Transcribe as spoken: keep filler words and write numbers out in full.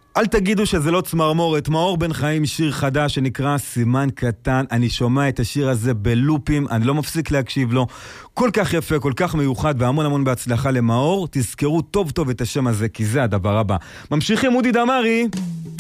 אל תגידו שזה לא צמרמורת, מאור בן חיים, שיר חדש שנקרא סימן קטן. אני שומע את השיר הזה בלופים, אני לא מפסיק להקשיב לו. כל כך יפה, כל כך מיוחד, והמון המון בהצלחה למאור. תזכרו טוב טוב את השם הזה, כי זה הדבר הבא. ממשיכים, אודי דמרי.